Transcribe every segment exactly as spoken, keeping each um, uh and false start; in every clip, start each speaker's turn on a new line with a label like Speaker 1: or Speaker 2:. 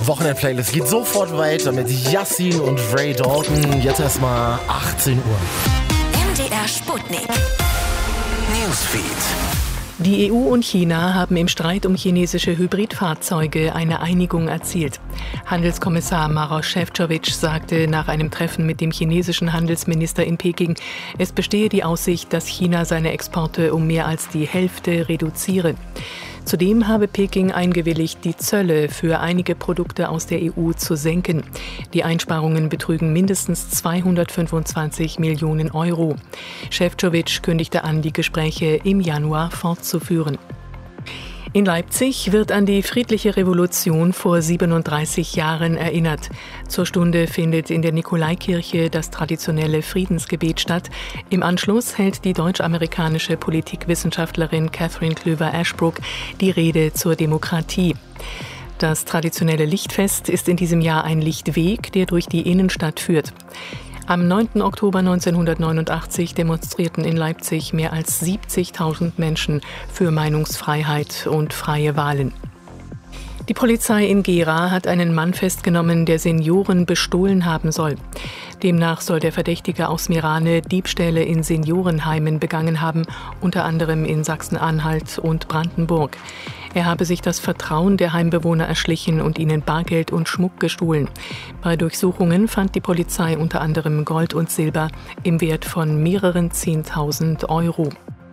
Speaker 1: Wochenend-Playlist geht sofort weiter mit Yassin und Ray Dalton. Jetzt erstmal achtzehn Uhr.
Speaker 2: M D R Sputnik. Newsfeed.
Speaker 3: Die E U und China haben im Streit um chinesische Hybridfahrzeuge eine Einigung erzielt. Handelskommissar Maroš Šefčovič sagte nach einem Treffen mit dem chinesischen Handelsminister in Peking, es bestehe die Aussicht, dass China seine Exporte um mehr als die Hälfte reduziere. Zudem habe Peking eingewilligt, die Zölle für einige Produkte aus der E U zu senken. Die Einsparungen betrügen mindestens zweihundertfünfundzwanzig Millionen Euro. Šefčovič kündigte an, die Gespräche im Januar fortzuführen. In Leipzig wird an die friedliche Revolution vor siebenunddreißig Jahren erinnert. Zur Stunde findet in der Nikolaikirche das traditionelle Friedensgebet statt. Im Anschluss hält die deutsch-amerikanische Politikwissenschaftlerin Catherine Klöver-Ashbrook die Rede zur Demokratie. Das traditionelle Lichtfest ist in diesem Jahr ein Lichtweg, der durch die Innenstadt führt. Am neunten Oktober neunzehnhundertneunundachtzig demonstrierten in Leipzig mehr als siebzigtausend Menschen für Meinungsfreiheit und freie Wahlen. Die Polizei in Gera hat einen Mann festgenommen, der Senioren bestohlen haben soll. Demnach soll der Verdächtige aus Mirane Diebstähle in Seniorenheimen begangen haben, unter anderem in Sachsen-Anhalt und Brandenburg. Er habe sich das Vertrauen der Heimbewohner erschlichen und ihnen Bargeld und Schmuck gestohlen. Bei Durchsuchungen fand die Polizei unter anderem Gold und Silber im Wert von mehreren Zehntausend Euro.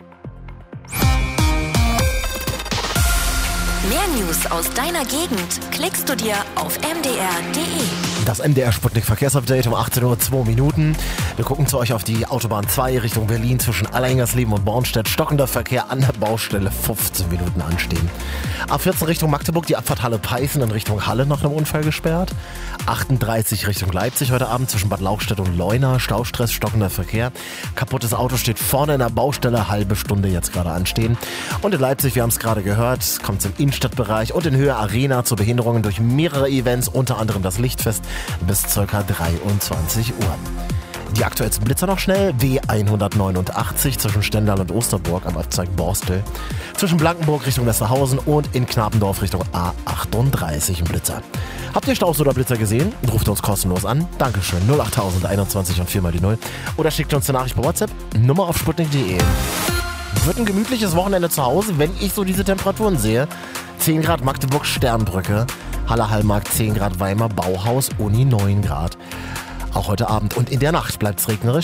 Speaker 2: Mehr News aus deiner Gegend klickst du dir auf m d r punkt d e.
Speaker 1: Das M D R Sputnik Verkehrsupdate um achtzehn Uhr zwei Minuten. Wir gucken zu euch auf die Autobahn zwei Richtung Berlin zwischen Alleingers-Leben und Bornstedt. Stockender Verkehr an der Baustelle, fünfzehn Minuten anstehen. A vierzehn Richtung Magdeburg, die Abfahrt Halle-Peißen in Richtung Halle nach einem Unfall gesperrt. achtunddreißig Richtung Leipzig heute Abend zwischen Bad Lauchstädt und Leuna. Staustress, stockender Verkehr. Kaputtes Auto steht vorne in der Baustelle, halbe Stunde jetzt gerade anstehen. Und in Leipzig, wir haben es gerade gehört, kommt es im Innenstadtbereich und in Höhe Arena zu Behinderungen durch mehrere Events, unter anderem das Lichtfest bis ca. dreiundzwanzig Uhr. Die aktuellsten Blitzer noch schnell. W hundertneunundachtzig zwischen Stendal und Osterburg am Abzweig Borstel. Zwischen Blankenburg Richtung Westerhausen und in Knapendorf Richtung A achtunddreißig ein Blitzer. Habt ihr Staus oder Blitzer gesehen? Ruft uns kostenlos an. Dankeschön. null achttausend einundzwanzig und vier mal die null. Oder schickt uns eine Nachricht per WhatsApp. Nummer auf sputnik punkt de. Wird ein gemütliches Wochenende zu Hause, wenn ich so diese Temperaturen sehe. zehn Grad Magdeburg Sternbrücke. Halle Hallmarkt zehn Grad, Weimar Bauhaus Uni neun Grad. Auch heute Abend und in der Nacht bleibt es regnerisch.